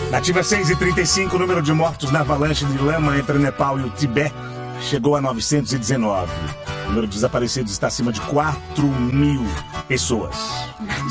Nativa 6h35, o número de mortos na avalanche de lama entre Nepal e o Tibete chegou a 919. O número de desaparecidos está acima de 4.000 pessoas.